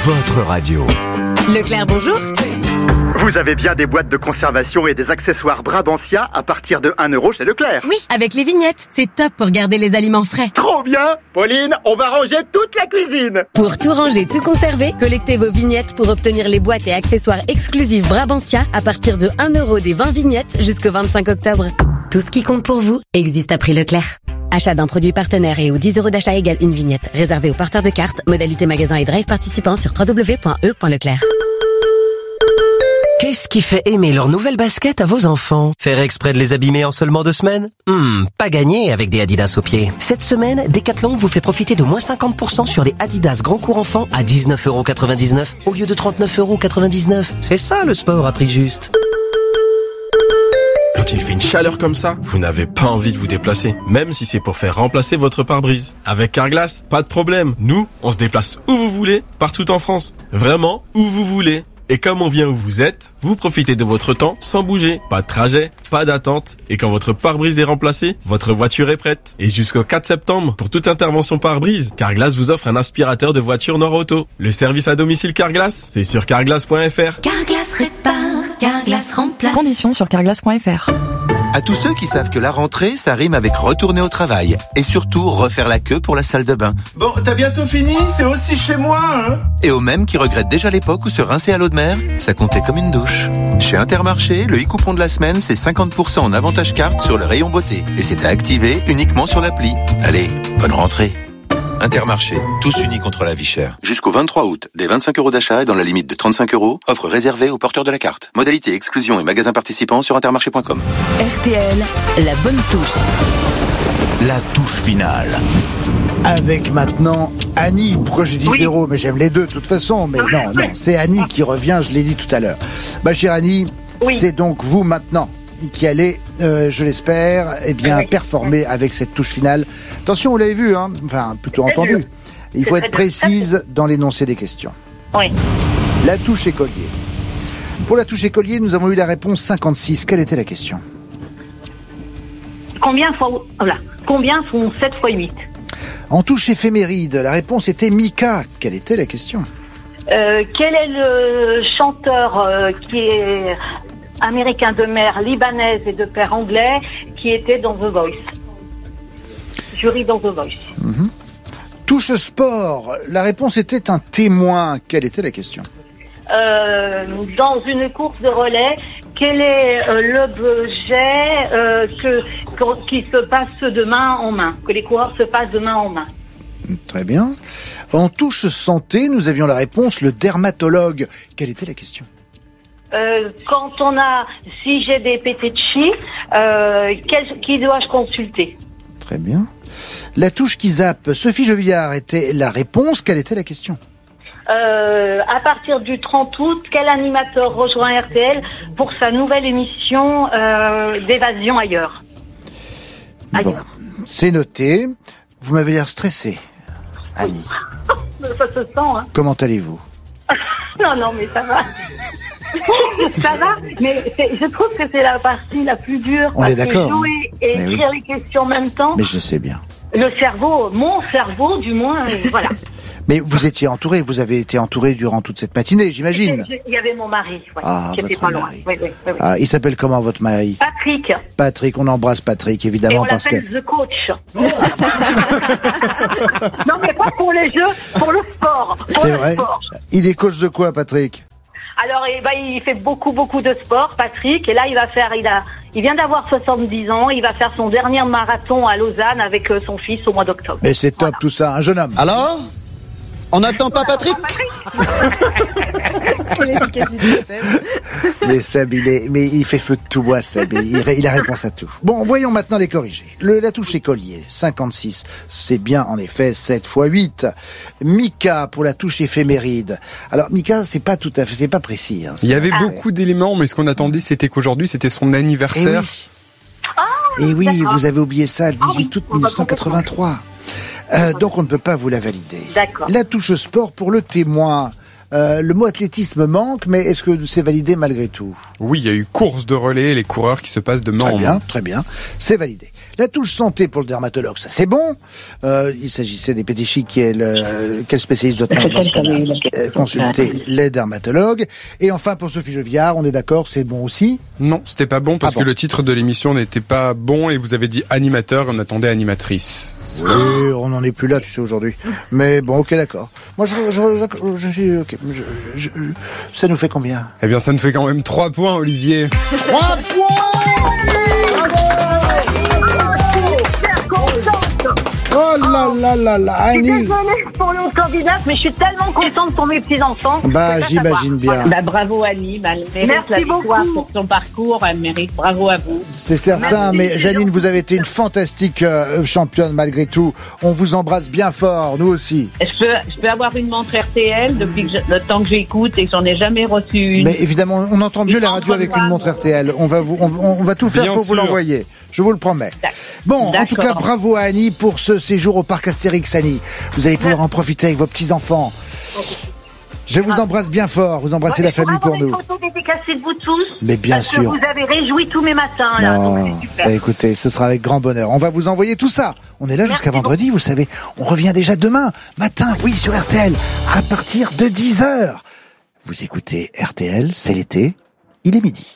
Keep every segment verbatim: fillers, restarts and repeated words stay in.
votre radio. Leclerc, bonjour. Vous avez bien des boîtes de conservation et des accessoires Brabantia à partir de un euro chez Leclerc. Oui, avec les vignettes. C'est top pour garder les aliments frais. Trop bien. Pauline, on va ranger toute la cuisine. Pour tout ranger, tout conserver, collectez vos vignettes pour obtenir les boîtes et accessoires exclusifs Brabantia à partir de un euro des vingt vignettes jusqu'au vingt-cinq octobre. Tout ce qui compte pour vous existe à prix Leclerc. Achat d'un produit partenaire et ou dix euros d'achat égale une vignette. Réservé aux porteurs de cartes. Modalité magasin et drive participants sur w w w point e point leclerc. Qu'est-ce qui fait aimer leurs nouvelles baskets à vos enfants? Faire exprès de les abîmer en seulement deux semaines? Hmm, pas gagné avec des Adidas aux pieds. Cette semaine, Decathlon vous fait profiter de moins cinquante pour cent sur les Adidas Grand Cours Enfants à dix-neuf euros quatre-vingt-dix-neuf au lieu de trente-neuf euros quatre-vingt-dix-neuf. C'est ça le sport à prix juste. Quand il fait une chaleur comme ça, vous n'avez pas envie de vous déplacer, même si c'est pour faire remplacer votre pare-brise. Avec Carglass, pas de problème. Nous, on se déplace où vous voulez, partout en France. Vraiment, où vous voulez. Et comme on vient où vous êtes, vous profitez de votre temps sans bouger. Pas de trajet, pas d'attente. Et quand votre pare-brise est remplacé, votre voiture est prête. Et jusqu'au quatre septembre, pour toute intervention pare-brise, Carglass vous offre un aspirateur de voiture Nord-Auto. Le service à domicile Carglass, c'est sur carglass point f r. Carglass répare, Carglass remplace. Conditions sur carglass point f r. À tous ceux qui savent que la rentrée, ça rime avec retourner au travail. Et surtout, refaire la queue pour la salle de bain. Bon, t'as bientôt fini, c'est aussi chez moi, hein. Et aux mêmes qui regrettent déjà l'époque où se rincer à l'eau de mer, ça comptait comme une douche. Chez Intermarché, le e-coupon de la semaine, c'est cinquante pour cent en avantage carte sur le rayon beauté. Et c'est à activer uniquement sur l'appli. Allez, bonne rentrée. Intermarché, tous unis contre la vie chère. Jusqu'au vingt-trois août, des vingt-cinq euros d'achat et dans la limite de trente-cinq euros, offre réservée aux porteurs de la carte. Modalité exclusion et magasins participants sur intermarché point com. R T L, la bonne touche. La touche finale. Avec maintenant Annie. Pourquoi je dis Véro? Oui. Mais j'aime les deux de toute façon. Mais non, non, c'est Annie qui revient, je l'ai dit tout à l'heure. Ma chère Annie, oui. C'est donc vous maintenant qui allez, euh, je l'espère, eh bien, oui. performer avec cette touche finale. Attention, vous l'avez vu, hein, enfin, plutôt c'est entendu. Dur. Il faut c'est être précise dans l'énoncé des questions. Oui. La touche écolier. Pour la touche écolier, nous avons eu la réponse cinquante-six. Quelle était la question? Combien font, voilà. Combien font sept fois huit? En touche éphéméride, la réponse était Mika. Quelle était la question? euh, Quel est le chanteur euh, qui est américain de mère libanaise et de père anglais qui était dans The Voice? Jury dans The Voice. Mmh. Touche sport, la réponse était un témoin. Quelle était la question? euh, Dans une course de relais, quel est euh, l'objet euh, que, que, qui se passe de main en main, que les coureurs se passent de main en main? Très bien. En touche santé, nous avions la réponse, le dermatologue. Quelle était la question? Euh, quand on a, si j'ai des pétéchis, euh, quel, qui dois-je consulter? Très bien. La touche qui zappe, Sophie Jovillard était la réponse. Quelle était la question? euh, À partir du trente août, quel animateur rejoint R T L pour sa nouvelle émission euh, d'évasion ailleurs? Bon, c'est noté. Vous m'avez l'air stressée, Annie. Ça se sent, hein. Comment allez-vous? Non, non, mais ça va. Ça va, mais c'est, je trouve que c'est la partie la plus dure. On est d'accord. Jouer et mais écrire oui. les questions en même temps. Mais je sais bien. Le cerveau, mon cerveau, du moins, voilà. Mais vous étiez entouré, vous avez été entouré durant toute cette matinée, j'imagine. Il y avait mon mari, ouais, ah, qui était votre pas loin. mari. Oui, oui, oui, oui. Ah, il s'appelle comment votre mari? Patrick. Patrick, on embrasse Patrick, évidemment. Et on parce l'appelle que... The Coach. Non, mais pas pour les jeux, pour le sport. Pour C'est le vrai. Sport. Il est coach de quoi, Patrick? Alors, eh ben, il fait beaucoup, beaucoup de sport, Patrick. Et là, il va faire, il a, il vient d'avoir soixante-dix ans. Il va faire son dernier marathon à Lausanne avec euh, son fils au mois d'octobre. Et c'est top, voilà. Tout ça. Un jeune homme. Alors? On n'attend pas Patrick? Quelle efficacité, Seb. Mais Seb, il est, mais il fait feu de tout bois, Seb. Il, il a réponse à tout. Bon, voyons maintenant les corriger. Le, la touche écolier, cinquante-six. C'est bien, en effet, sept fois huit. Mika, pour la touche éphéméride. Alors, Mika, c'est pas tout à fait, c'est pas précis, hein. Il y avait beaucoup d'éléments, mais ce qu'on attendait, c'était qu'aujourd'hui, c'était son anniversaire. Et oui, Et oui vous avez oublié ça, le dix-huit août mille neuf cent quatre-vingt-trois. Euh, donc on ne peut pas vous la valider. D'accord. La touche sport pour le témoin. Euh, le mot athlétisme manque, mais est-ce que c'est validé malgré tout? Oui, il y a eu course de relais, les coureurs qui se passent de main en main. Très bien, main. très bien. C'est validé. La touche santé pour le dermatologue, ça c'est bon. Euh, il s'agissait des pédichies qui est le, quel spécialiste doit-on dans ce cas-là euh, consulter les dermatologues. Et enfin pour Sophie Jeviard, on est d'accord, c'est bon aussi? Non, c'était pas bon parce ah bon. que le titre de l'émission n'était pas bon et vous avez dit animateur, on attendait animatrice. Oui, on n'en est plus là, tu sais, aujourd'hui. Mais bon, ok, d'accord. Moi, je, je, je suis... ok. Je, je, je, ça nous fait combien? Eh bien, ça nous fait quand même trois points, Olivier. Trois points! Oh là là là là, Annie. Je suis désolée pour l'autre candidate, mais je suis tellement contente pour mes petits-enfants. Bah, j'imagine bien. Bah, bravo Annie, bah, elle mérite Merci la victoire beaucoup. pour son parcours, elle mérite, bravo à vous. C'est certain, Merci, mais Janine, vous avez été une fantastique euh, championne malgré tout. On vous embrasse bien fort, nous aussi. Je peux, je peux avoir une montre R T L depuis que je, le temps que j'écoute et j'en ai jamais reçu une. Mais évidemment, on entend mieux la radio avec une montre R T L. On va vous, on, on va tout faire Bien pour vous sûr. l'envoyer. Je vous le promets. Bon, en tout cas, bravo à Annie pour ce séjour au parc Astérix, Annie. Vous allez pouvoir en profiter avec vos petits-enfants. Je vous embrasse bien fort. Vous embrassez la famille pour nous. Une photo dédicacée de vous tous. Mais bien parce sûr. Que vous avez réjoui tous mes matins, là. Non, Donc c'est super. bah, écoutez, ce sera avec grand bonheur. On va vous envoyer tout ça. On est là jusqu'à Merci vendredi, vous savez. On revient déjà demain, matin, oui, sur R T L, à partir de dix heures. Vous écoutez R T L, c'est l'été, il est midi.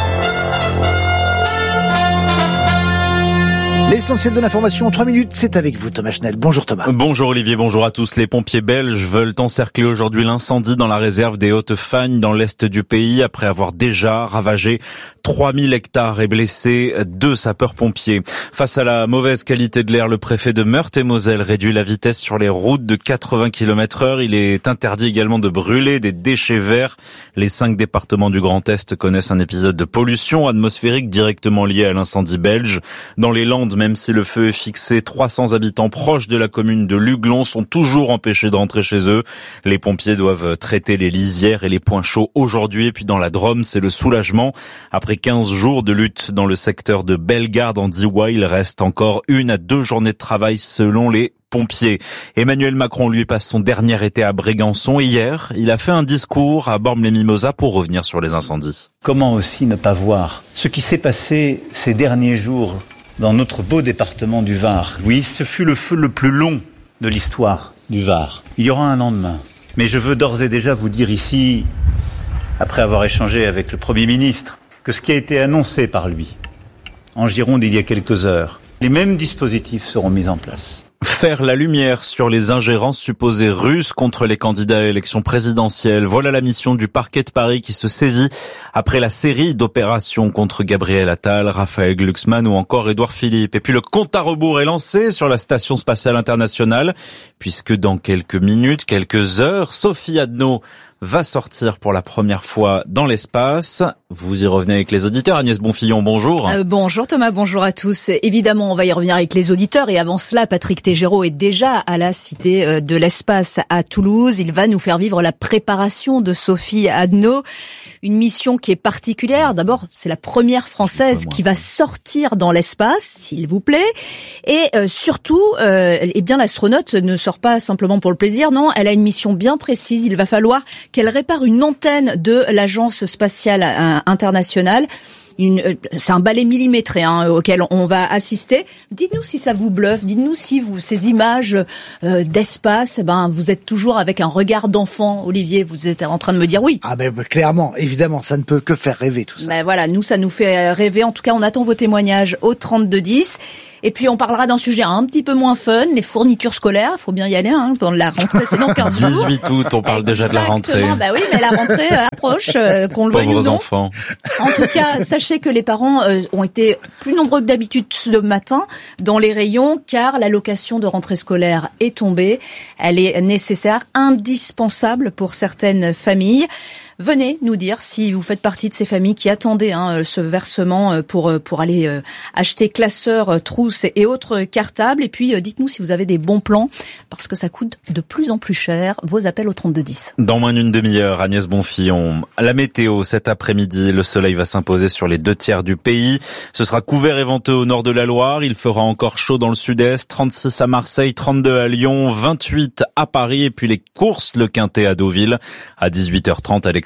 L'essentiel de l'information en trois minutes, c'est avec vous Thomas Schnell. Bonjour Thomas. Bonjour Olivier, bonjour à tous. Les pompiers belges veulent encercler aujourd'hui l'incendie dans la réserve des Hautes-Fagnes dans l'est du pays après avoir déjà ravagé trois mille hectares et blessé deux sapeurs-pompiers. Face à la mauvaise qualité de l'air, le préfet de Meurthe-et-Moselle réduit la vitesse sur les routes de quatre-vingts kilomètres heure. Il est interdit également de brûler des déchets verts. Les cinq départements du Grand Est connaissent un épisode de pollution atmosphérique directement lié à l'incendie belge. Dans les Landes, même si le feu est fixé, trois cents habitants proches de la commune de Luglon sont toujours empêchés de rentrer chez eux. Les pompiers doivent traiter les lisières et les points chauds aujourd'hui. Et puis dans la Drôme, c'est le soulagement. Après quinze jours de lutte dans le secteur de Bellegarde en Diois, il reste encore une à deux journées de travail selon les pompiers. Emmanuel Macron, lui, passe son dernier été à Brégançon. Hier, il a fait un discours à Bormes-les-Mimosas pour revenir sur les incendies. Comment aussi ne pas voir ce qui s'est passé ces derniers jours dans notre beau département du Var. Oui, ce fut le feu le plus long de l'histoire du Var. Il y aura un lendemain. Mais je veux d'ores et déjà vous dire ici, après avoir échangé avec le Premier ministre, que ce qui a été annoncé par lui en Gironde il y a quelques heures, les mêmes dispositifs seront mis en place. Faire la lumière sur les ingérences supposées russes contre les candidats à l'élection présidentielle. Voilà la mission du parquet de Paris qui se saisit après la série d'opérations contre Gabriel Attal, Raphaël Glucksmann ou encore Édouard Philippe. Et puis le compte à rebours est lancé sur la Station spatiale internationale puisque dans quelques minutes, quelques heures, Sophie Adno va sortir pour la première fois dans l'espace. Vous y revenez avec les auditeurs. Agnès Bonfillon, bonjour. Euh, bonjour Thomas, bonjour à tous. Évidemment, on va y revenir avec les auditeurs. Et avant cela, Patrick Tégéraud est déjà à la Cité de l'Espace à Toulouse. Il va nous faire vivre la préparation de Sophie Adno. Une mission qui est particulière. D'abord, c'est la première Française qui va sortir dans l'espace, s'il vous plaît. Et euh, surtout, euh, eh bien, l'astronaute ne sort pas simplement pour le plaisir. Non, elle a une mission bien précise. Il va falloir qu'elle répare une antenne de l'Agence spatiale internationale. Une, c'est un balai millimétré hein, auquel on va assister. Dites-nous si ça vous bluffe, dites-nous si vous ces images euh, d'espace, ben vous êtes toujours avec un regard d'enfant. Olivier, vous êtes en train de me dire oui. Ah mais clairement, évidemment, ça ne peut que faire rêver tout ça. Ben voilà, nous ça nous fait rêver. En tout cas, on attend vos témoignages au trente-deux dix. Et puis on parlera d'un sujet un petit peu moins fun, les fournitures scolaires. Faut bien y aller hein, dans la rentrée, c'est dans quinze jours. dix-huit août, on parle déjà de la rentrée. Bah oui, mais la rentrée approche, euh, qu'on le veuille ou non. Pauvres enfants. En tout cas, sachez que les parents euh, ont été plus nombreux que d'habitude ce matin dans les rayons, car l'allocation de rentrée scolaire est tombée. Elle est nécessaire, indispensable pour certaines familles. Venez nous dire si vous faites partie de ces familles qui attendaient hein, ce versement pour pour aller euh, acheter classeurs, trousses et autres cartables. Et puis, euh, dites-nous si vous avez des bons plans, parce que ça coûte de plus en plus cher. Vos appels au trente-deux dix. Dans moins d'une demi-heure, Agnès Bonfillon. La météo, cet après-midi, le soleil va s'imposer sur les deux tiers du pays. Ce sera couvert et venteux au nord de la Loire. Il fera encore chaud dans le sud-est. trente-six à Marseille, trente-deux à Lyon, vingt-huit à Paris. Et puis les courses, le Quintet à Deauville. À dix-huit heures trente, Alexandre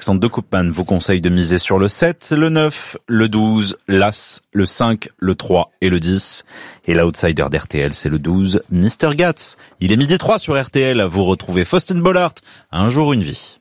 Alexandre de Koopman vous conseille de miser sur le sept, le neuf, le douze, l'As, le cinq, le trois et le dix. Et l'outsider d'R T L, c'est le douze, Mister Gatz. Il est midi trois sur R T L. Vous retrouvez Faustine Bollard. Un jour, une vie.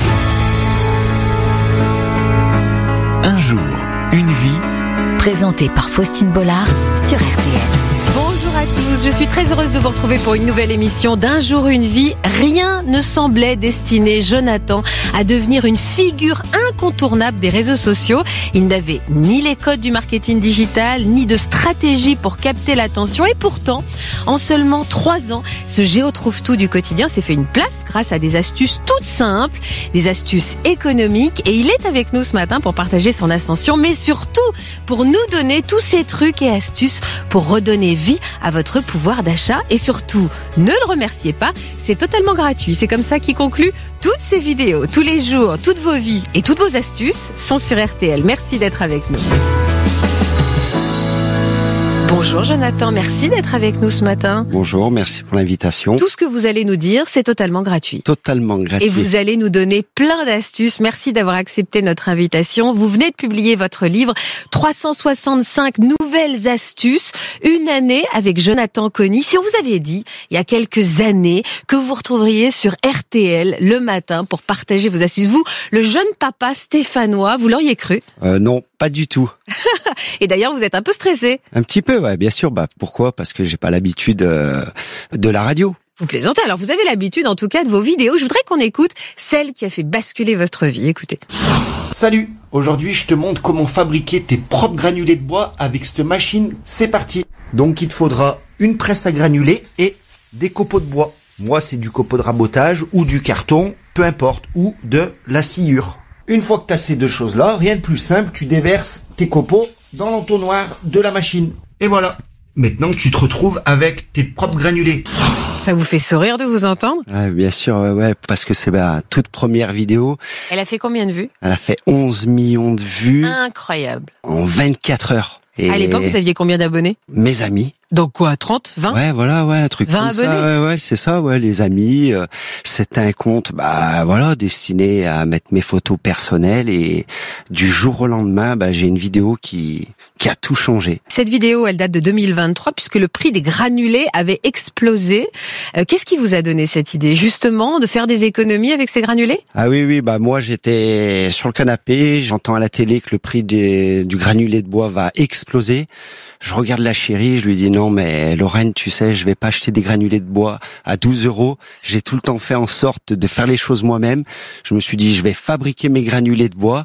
Un jour, une vie. Présenté par Faustine Bollard sur R T L. Bonjour à tous, je suis très heureuse de vous retrouver pour une nouvelle émission d'Un jour une vie. Rien ne semblait destiner Jonathan à devenir une figure incontournable des réseaux sociaux. Il n'avait ni les codes du marketing digital, ni de stratégie pour capter l'attention. Et pourtant, en seulement trois ans, ce Géo trouve tout du quotidien s'est fait une place grâce à des astuces toutes simples, des astuces économiques. Et il est avec nous ce matin pour partager son ascension, mais surtout pour nous donner tous ces trucs et astuces pour redonner vie à votre pouvoir d'achat. Et surtout, ne le remerciez pas, c'est totalement gratuit. C'est comme ça qu'il conclut toutes ces vidéos, tous les jours, toutes vos vies et toutes vos astuces sont sur R T L. Merci d'être avec nous. Bonjour Jonathan, merci d'être avec nous ce matin. Bonjour, merci pour l'invitation. Tout ce que vous allez nous dire, c'est totalement gratuit. Totalement gratuit. Et vous allez nous donner plein d'astuces. Merci d'avoir accepté notre invitation. Vous venez de publier votre livre trois cent soixante-cinq nouvelles astuces, une année avec Jonathan Conny. Si on vous avait dit, il y a quelques années, que vous vous retrouveriez sur R T L le matin pour partager vos astuces, vous, le jeune papa stéphanois, vous l'auriez cru? euh, Non, pas du tout. Et d'ailleurs, vous êtes un peu stressé. Un petit peu, ouais, bien sûr. Bah, pourquoi? Parce que j'ai pas l'habitude euh, de la radio. Vous plaisantez. Alors, vous avez l'habitude, en tout cas, de vos vidéos. Je voudrais qu'on écoute celle qui a fait basculer votre vie. Écoutez. Salut. Aujourd'hui, je te montre comment fabriquer tes propres granulés de bois avec cette machine. C'est parti. Donc, il te faudra une presse à granulés et des copeaux de bois. Moi, c'est du copeau de rabotage ou du carton, peu importe, ou de la sciure. Une fois que tu as ces deux choses-là, rien de plus simple, tu déverses tes copeaux dans l'entonnoir de la machine. Et voilà. Maintenant, tu te retrouves avec tes propres granulés. Ça vous fait sourire de vous entendre? Ouais, bien sûr, ouais, ouais, parce que c'est ma toute première vidéo. Elle a fait combien de vues? Elle a fait onze millions de vues. Incroyable. En vingt-quatre heures. Et à l'époque, vous aviez combien d'abonnés? Mes amis. Donc quoi, trente, vingt? Ouais, voilà, ouais, un truc vingt comme abonnés? ça. Ouais, ouais, c'est ça, ouais, les amis. Euh, c'est un compte, bah voilà, destiné à mettre mes photos personnelles et du jour au lendemain, bah j'ai une vidéo qui qui a tout changé. Cette vidéo, elle date de deux mille vingt-trois puisque le prix des granulés avait explosé. Euh, qu'est-ce qui vous a donné cette idée, justement, de faire des économies avec ces granulés? Ah oui, oui, bah moi j'étais sur le canapé, j'entends à la télé que le prix des, du granulé de bois va exploser. Je regarde la chérie, je lui dis non mais Lorraine, tu sais, je vais pas acheter des granulés de bois à douze euros. J'ai tout le temps fait en sorte de faire les choses moi-même. Je me suis dit je vais fabriquer mes granulés de bois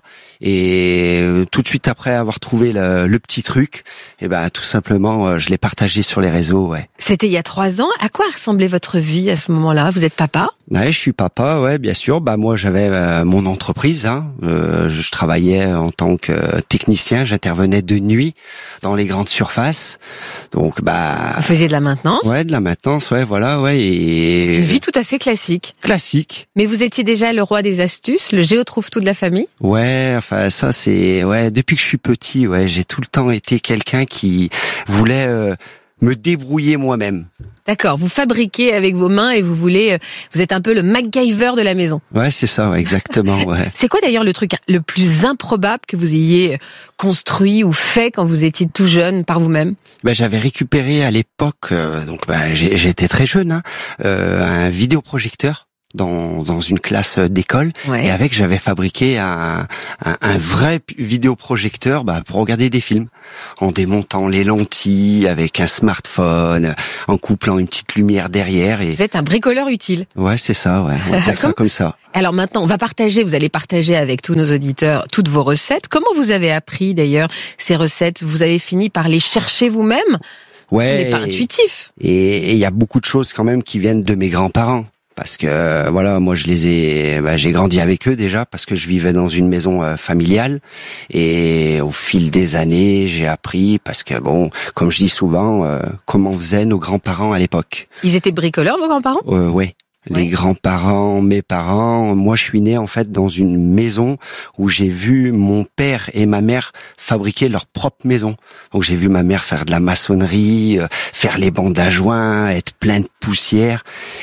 et tout de suite après avoir trouvé le, le petit truc, et ben tout simplement je l'ai partagé sur les réseaux. Ouais. C'était il y a trois ans. À quoi ressemblait votre vie à ce moment-là? Vous êtes papa? Ouais, je suis papa, ouais, bien sûr. Bah moi j'avais euh, mon entreprise. Hein. Euh, je travaillais en tant que technicien. J'intervenais de nuit dans les grandes surfaces. Donc bah. Vous faisiez de la maintenance? Ouais, de la maintenance, ouais, voilà, ouais. Et une vie tout à fait classique. Classique. Mais vous étiez déjà le roi des astuces, le Géo trouve tout de la famille? Ouais, enfin ça c'est, ouais, depuis que je suis petit, ouais, j'ai tout le temps été quelqu'un qui voulait euh, me débrouiller moi-même. D'accord, vous fabriquez avec vos mains et vous voulez, vous êtes un peu le MacGyver de la maison. Ouais, c'est ça, ouais, exactement. Ouais. C'est quoi d'ailleurs le truc le plus improbable que vous ayez construit ou fait quand vous étiez tout jeune par vous-même? Ben j'avais récupéré à l'époque, euh, donc ben j'étais très jeune, hein, euh, un vidéoprojecteur. Dans, dans une classe d'école, ouais. Et avec j'avais fabriqué un, un, un vrai vidéoprojecteur bah, pour regarder des films, en démontant les lentilles avec un smartphone, en couplant une petite lumière derrière. Et... Vous êtes un bricoleur utile. Ouais, c'est ça, ouais. On va dire ça comme ça. Alors maintenant, on va partager, vous allez partager avec tous nos auditeurs toutes vos recettes. Comment vous avez appris d'ailleurs ces recettes? Vous avez fini par les chercher vous-même? Ouais. Ce n'est pas intuitif. Et il y a beaucoup de choses quand même qui viennent de mes grands-parents. Parce que voilà, moi je les ai, bah, j'ai grandi avec eux déjà parce que je vivais dans une maison euh, familiale et au fil des années j'ai appris parce que bon, comme je dis souvent, euh, comment faisaient nos grands-parents à l'époque. Ils étaient bricoleurs vos grands-parents? euh, Ouais. les Ouais. grands-parents, mes parents. Moi, je suis né en fait dans une maison où j'ai vu mon père et ma mère fabriquer leur propre maison. Donc j'ai vu ma mère faire de la maçonnerie, euh, faire les bandes à joints, être plein de poussière.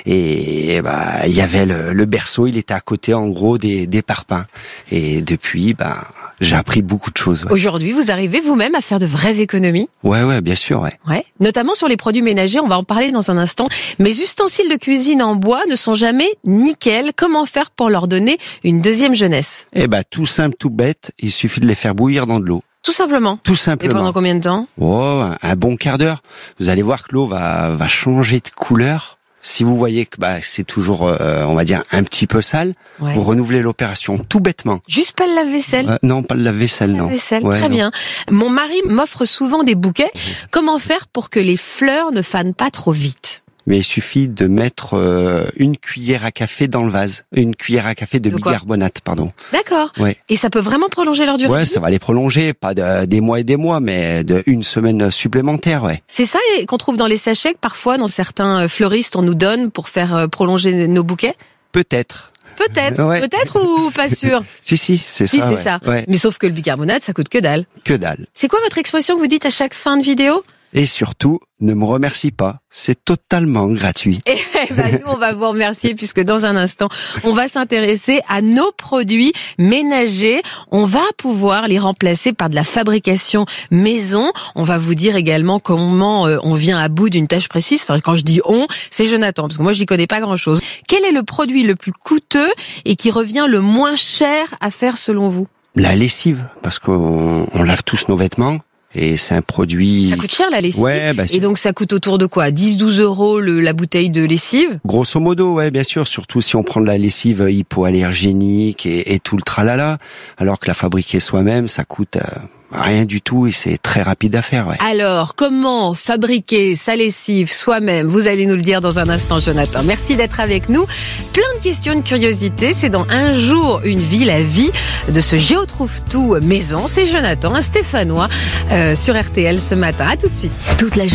Et bah il y avait le, le berceau, il était à côté en gros des, des parpaings. Et depuis, bah j'ai appris beaucoup de choses. Ouais. Aujourd'hui, vous arrivez vous-même à faire de vraies économies? ouais, ouais, bien sûr, ouais. Ouais. Notamment sur les produits ménagers, on va en parler dans un instant. Mes ustensiles de cuisine en bois ne sont jamais nickel. Comment faire pour leur donner une deuxième jeunesse? Eh bah tout simple, tout bête, il suffit de les faire bouillir dans de l'eau. Tout simplement. Tout Et simplement. pendant combien de temps? Oh, un, un bon quart d'heure. Vous allez voir que l'eau va va changer de couleur. Si vous voyez que bah c'est toujours, euh, on va dire, un petit peu sale, Ouais. vous renouvelez l'opération tout bêtement. Juste pas le lave-vaisselle? Euh, non, pas le lave-vaisselle, non. Vaisselle, Ouais, très non. bien. Mon mari m'offre souvent des bouquets. Comment faire pour que les fleurs ne fanent pas trop vite? Mais il suffit de mettre euh, une cuillère à café dans le vase. Une cuillère à café de, De quoi? bicarbonate, pardon. D'accord. Ouais. Et ça peut vraiment prolonger leur durée de Ouais, vie? ça va les prolonger, pas de, des mois et des mois, mais de une semaine supplémentaire, ouais. C'est ça et qu'on trouve dans les sachets que parfois dans certains fleuristes on nous donne pour faire euh, prolonger nos bouquets? Peut-être. Peut-être, Ouais. peut-être ou pas sûr? Si, si, c'est Si, ça. c'est ouais. ça. Ouais. Mais sauf que le bicarbonate, ça coûte que dalle. Que dalle. C'est quoi votre expression que vous dites à chaque fin de vidéo? Et surtout, ne me remercie pas. C'est totalement gratuit. Eh ben, nous, on va vous remercier puisque dans un instant, on va s'intéresser à nos produits ménagers. On va pouvoir les remplacer par de la fabrication maison. On va vous dire également comment euh, on vient à bout d'une tâche précise. Enfin, quand je dis on, c'est Jonathan, parce que moi, je n'y connais pas grand-chose. Quel est le produit le plus coûteux et qui revient le moins cher à faire selon vous? La lessive, parce qu'on on lave tous nos vêtements. Et c'est un produit... Ça coûte cher la lessive. Ouais, bah, et donc ça coûte autour de quoi? dix douze euros le, la bouteille de lessive? Grosso modo, ouais, bien sûr. Surtout si on prend de la lessive hypoallergénique et, et tout le tralala. Alors que la fabriquer soi-même, ça coûte euh, rien du tout et c'est très rapide à faire, ouais. Alors, comment fabriquer sa lessive soi-même? Vous allez nous le dire dans un instant, Jonathan. Merci d'être avec nous. Plein de questions, de curiosité. C'est dans Un jour, une vie, la vie de ce Géotrouve-tout maison. C'est Jonathan, un Stéphanois, euh, sur R T L ce matin. À tout de suite. Toute la